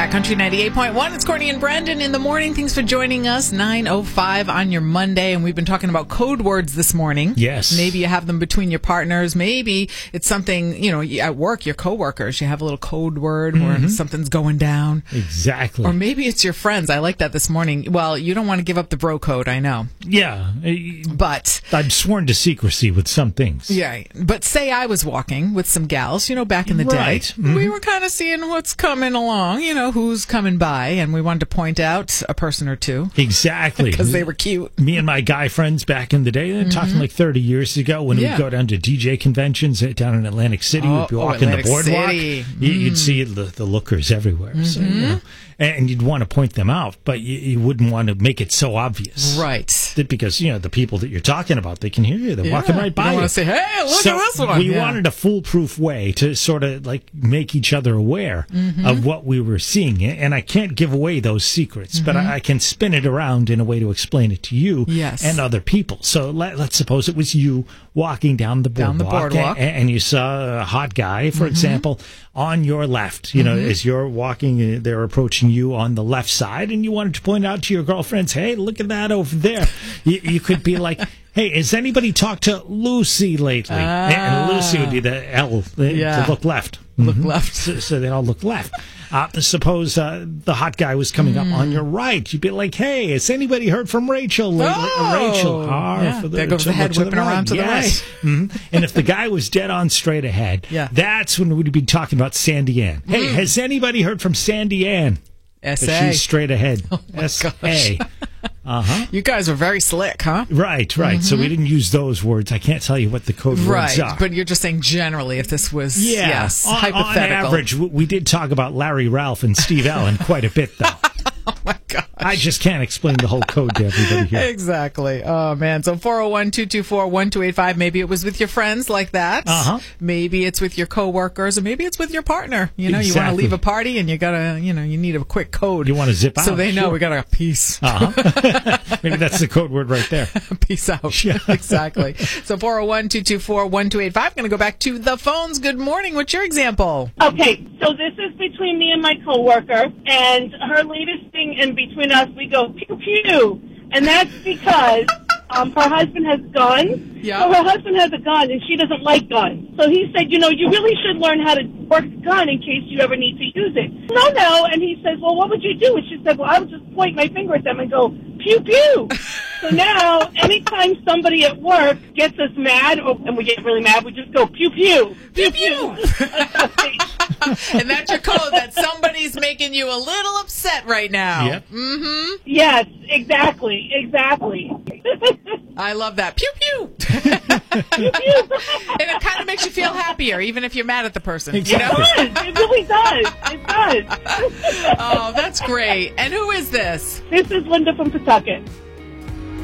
Cat Country 98.1. It's Courtney and Brandon in the morning. Thanks for joining us. 9:05 on your Monday, and we've been talking about code words this morning. Yes. Maybe you have them between your partners. Maybe it's something, at work, your coworkers, you have a little code word where something's going down. Exactly. Or maybe it's your friends. I like that this morning. Well, you don't want to give up the bro code, I know. Yeah. But I'm sworn to secrecy with some things. Yeah. But say I was walking with some gals, back in the Right. day. We were kind of seeing what's coming along, who's coming by, and we wanted to point out a person or two. Exactly. Because they were cute. Me and my guy friends back in the day, they're talking like 30 years ago, when we'd go down to DJ conventions down in Atlantic City, we'd be walking the Atlantic boardwalk. City. You'd see the lookers everywhere. So, and you'd want to point them out, but you wouldn't want to make it so obvious. Right. Because, the people that you're talking about, they can hear you. They're walking right by you. You. Want to say, hey, look at this one. We wanted a foolproof way to sort of make each other aware of what we were seeing. And I can't give away those secrets, but I can spin it around in a way to explain it to you and other people. So let's suppose it was you walking down the boardwalk, and you saw a hot guy, for example, on your left. As you're walking, they're approaching you on the left side, and you wanted to point out to your girlfriends, hey, look at that over there. You could be like, hey, has anybody talked to Lucy lately? And Lucy would be the L to look left. Look left. So they all look left. Suppose the hot guy was coming up on your right. You'd be like, hey, has anybody heard from Rachel lately? Rachel. There goes the head whipping around to the right. And if the guy was dead on straight ahead, that's when we'd be talking about Sandy Ann. Hey, has anybody heard from Sandy Ann? S.A. She's straight ahead. Oh my S.A. You guys are very slick, huh? Right. So we didn't use those words. I can't tell you what the code words are. Right, but you're just saying generally if this was, hypothetical. On average, we did talk about Larry Ralph and Steve Allen quite a bit, though. Oh, my gosh. I just can't explain the whole code to everybody here. Exactly. Oh, man. So 401-224-1285. Maybe it was with your friends like that. Maybe it's with your coworkers, or maybe it's with your partner. You want to leave a party and you got to, you need a quick code. You want to zip out. So they know we got a peace. Maybe that's the code word right there. Peace out. Yeah. Exactly. So 401-224-1285. Going to go back to the phones. Good morning. What's your example? Okay. So this is between me and my coworker, and her latest thing in between us, we go pew pew, and that's because her husband has guns. Yeah. So her husband has a gun, and she doesn't like guns. So he said, you really should learn how to work the gun in case you ever need to use it. No. And he says, well, what would you do? And she said, well, I would just point my finger at them and go pew pew. So now, anytime somebody at work gets us mad, and we get really mad, we just go pew pew pew pew. And that's your code that somebody's making you a little upset right now. Yep. Yes, exactly. I love that. Pew pew. Pew pew. And it kind of makes you feel happier, even if you're mad at the person. Exactly. It really does. It does. Oh, that's great. And who is this? This is Linda from Pawtucket.